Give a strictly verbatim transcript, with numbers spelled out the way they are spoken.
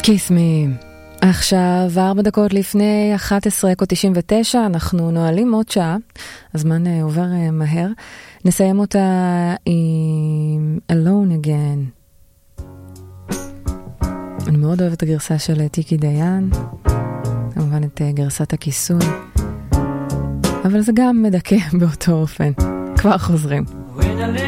Kiss me. עכשיו ארבע דקות לפני אחת עשרה תשעים ותשע, אנחנו נועלים עוד שעה, הזמן עובר מהר. נסיים אותה עם Alone Again. אני מאוד אוהבת את הגרסה של טיקי דיין, כמובן את גרסת הכיסוי, אבל זה גם מדכא באותו אופן. כבר חוזרים.